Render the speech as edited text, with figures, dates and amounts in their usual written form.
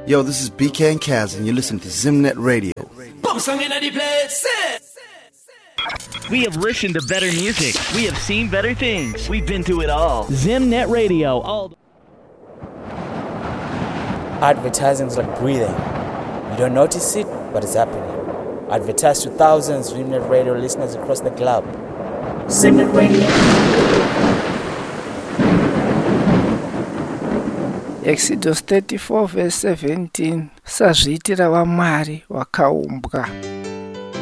Yo, this is BK and Kaz, and you listen to Zimnet Radio. We have listened to better music. We have seen better things. We've been to it all. Zimnet Radio. Advertising is like breathing. You don't notice it, but it's happening. Advertise to thousands of Zimnet Radio listeners across the globe. Zimnet Radio. Exodus 34 verse 17 sazviitira vaMwari vakaumbwa.